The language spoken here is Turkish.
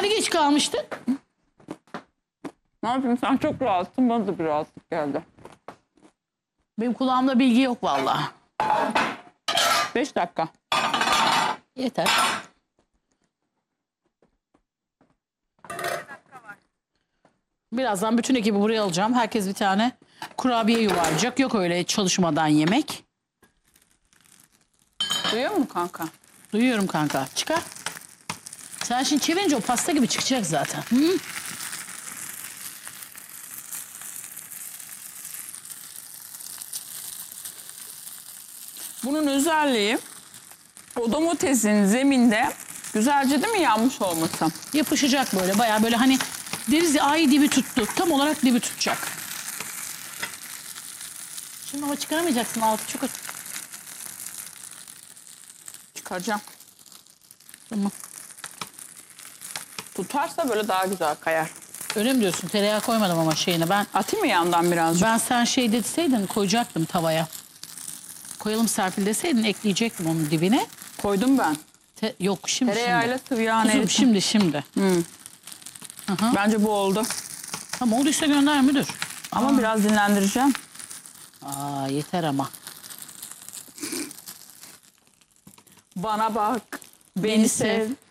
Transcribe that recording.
Hani geç kalmıştın? Ne yapayım, sen çok rahatsın, bana da bir rahatsızlık geldi. Benim kulağımda bilgi yok vallahi. 5 dakika. Yeter. Birazdan bütün ekibi buraya alacağım. Herkes bir tane kurabiye yuvarlayacak. Yok öyle çalışmadan yemek. Duyuyor musun kanka? Duyuyorum kanka. Çıkar. Sen şimdi çevirince o pasta gibi çıkacak zaten. Hı? Bunun özelliği o domatesin zeminde güzelce değil mi yanmış olması? Yapışacak böyle. Bayağı böyle hani deriz ya, ay dibi tuttu. Tam olarak dibi tutacak. Şimdi ama çıkaramayacaksın, altı çok açık. Çıkaracağım. Tamam. Tutarsa böyle daha güzel kayar. Öyle mi diyorsun? Tereyağı koymadım ama şeyine. Atayım mı yandan birazcık? Ben sen şey deseydin koyacaktım tavaya. Koyalım Serpil deseydin ekleyecektim onun dibine. Koydum ben. Yok şimdi. Tereyağıyla sıvı yağ Kuzum, erittim. şimdi. Bence bu oldu. Tamam, olduysa gönder müdür. Ama biraz dinlendireceğim. Yeter ama. Bana bak, Beni beni sev. sev.